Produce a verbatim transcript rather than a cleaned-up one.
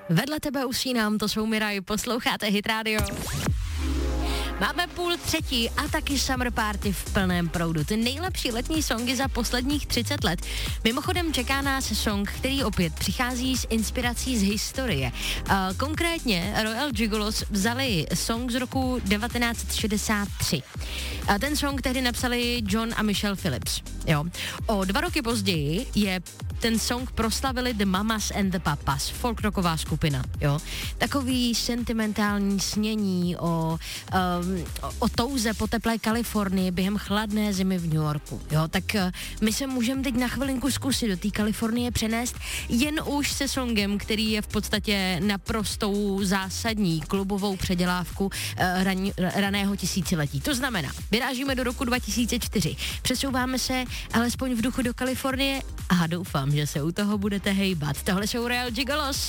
Vedle tebe usínám, to jsou Miraj, posloucháte Hit Radio. Máme půl třetí a taky Summer Party v plném proudu. Ty nejlepší letní songy za posledních třicet let. Mimochodem čeká nás song, který opět přichází s inspirací z historie. Uh, konkrétně Royal Gigolos vzali song z roku devatenáct šedesát tři. Uh, ten song tehdy napsali John a Michelle Phillips. Jo. O dva roky později je ten song proslavili The Mamas and the Papas, folkrocková skupina, jo. Takový sentimentální snění o, um, o, o touze po teplé Kalifornii během chladné zimy v New Yorku, jo. Tak uh, my se můžeme teď na chvilinku zkusit do té Kalifornie přenést jen už se songem, který je v podstatě naprostou zásadní klubovou předělávku uh, ran, raného tisíciletí. To znamená, vyrážíme do roku dva tisíce čtyři, přesouváme se alespoň v duchu do Kalifornie a doufám, že se u toho budete hejbat. Tohle jsou Royal Gigolos.